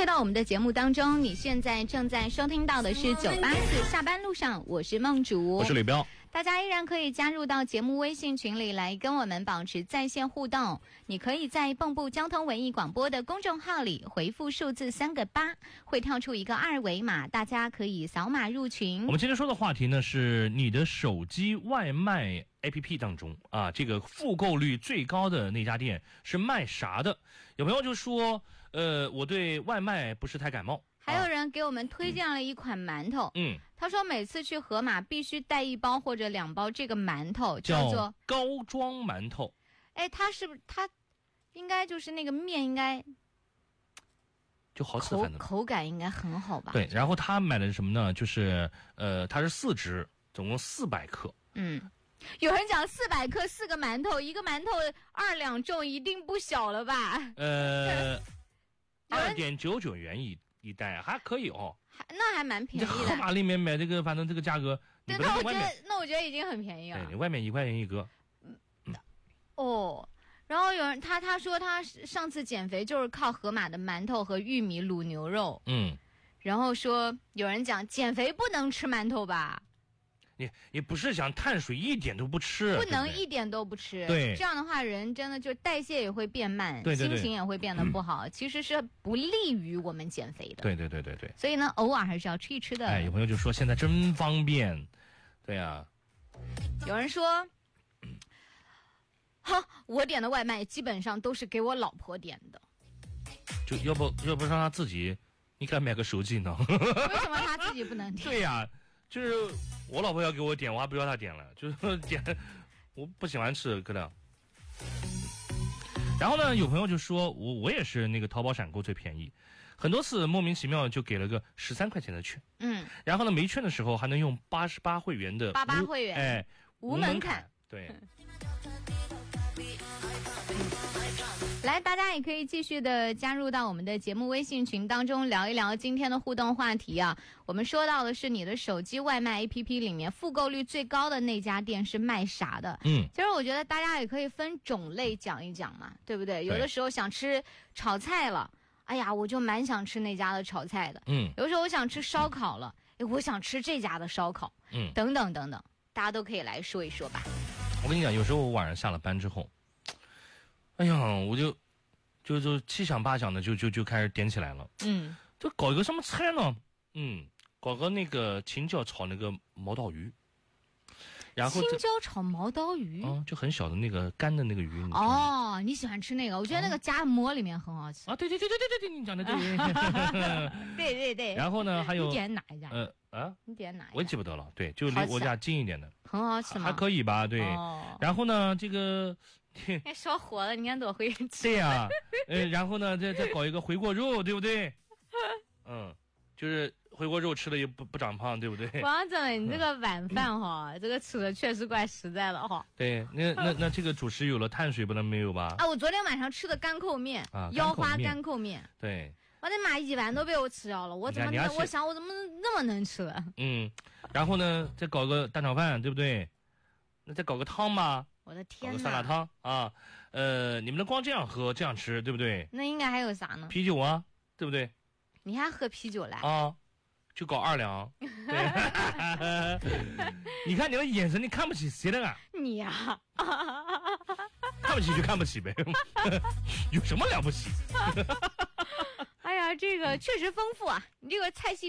回到我们的节目当中，你现在正在收听到的是984下班路上，我是梦竹， 我是李彪。 大家依然可以加入到节目微信群里来跟我们保持在线互动。你可以在蚌埠交通文艺广播的公众号里回复数字3个8，会跳出一个2维码，大家可以扫码入群。 我们今天说的话题呢是你的手机外卖 APP 当中啊，这个复购率最高的那家店是卖啥的？有朋友就说，我对外卖不是太感冒。 还有人给我们推荐了一款馒头，他说每次去盒马必须带1包或者2包这个馒头，叫做高庄馒头。 哎，它是不是它应该就是那个面应该就好吃，反正口感应该很好吧？ 对，然后他买的是什么呢？就是它是4只，总共400克。 有人讲400克4个馒头，一个馒头2两重，一定不小了吧 ？2.99元一袋还可以哦， 那还蛮便宜的。 这盒马里面买这个，反正这个价格， 对，那我觉得已经很便宜了。 对，你外面1块钱一个。 然后有人他说他上次减肥就是靠盒马的馒头和玉米卤牛肉。然后说有人讲减肥不能吃馒头吧？ 你不是想碳水一点都不吃， 不能一点都不吃。 对， 这样的话人真的就代谢也会变慢， 对， 心情也会变得不好，其实是不利于我们减肥的。 对。所以呢，偶尔还是要吃一吃的。 哎，有朋友就说现在真方便，对呀。 有人说，我点的外卖基本上都是给我老婆点的。 就要不让他自己，你该买个手机呢？ 为什么他自己不能点？ 对呀。就是我老婆要给我点，我还不要她点了，就是点我不喜欢吃可能。然后呢，有朋友就说我也是那个淘宝闪购最便宜，很多次莫名其妙就给了个13块钱的券，然后呢没券的时候还能用88会员的 88会员， 哎， 无门槛， 对。 来，大家也可以继续的加入到我们的节目微信群当中，聊一聊今天的互动话题啊。我们说到的是你的手机外卖 APP 里面复购率最高的那家店是卖啥的？其实我觉得大家也可以分种类讲一讲嘛，对不对？有的时候想吃炒菜了，哎呀，我就蛮想吃那家的炒菜的。有的时候我想吃烧烤了，我想吃这家的烧烤。等等等等，大家都可以来说一说吧。 我跟你讲，有时候我晚上下了班之后，哎呀，我就七想八想的就开始点起来了。就搞一个什么菜呢？搞个那个青椒炒那个毛刀鱼，然后青椒炒毛刀鱼， 就很小的那个干的那个鱼。 你喜欢吃那个？我觉得那个夹馍里面很好吃啊！对，你讲的对。 对。 然后呢，还有你点哪一家？你点哪一家？ 我也记不得了。对，就离我家近一点的。 很好吃吗？ 还可以吧？对。然后呢，这个。 烧火了，你看多会吃。 对呀，然后呢，再搞一个回锅肉，对不对？就是回锅肉吃了也不长胖，对不对？ 王总，你这个晚饭这个吃的确实怪实在了哈。 对，那这个主食有了，碳水不能没有吧？ 我昨天晚上吃的干扣面，腰花干扣面。 对， 我的妈，1碗都被我吃掉了，我怎么那么能吃？ 然后呢，再搞个蛋炒饭，对不对？那再搞个汤吧。 我的天哪！ 酸辣汤啊，你们能光这样喝这样吃，对不对？ 那应该还有啥呢？ 啤酒啊，对不对？ 你还喝啤酒来啊？就搞2两。对。你看你的眼神，你看不起谁的啊？ 你呀， 看不起就看不起呗，有什么了不起？ 哎呀，这个确实丰富啊！你这个菜系。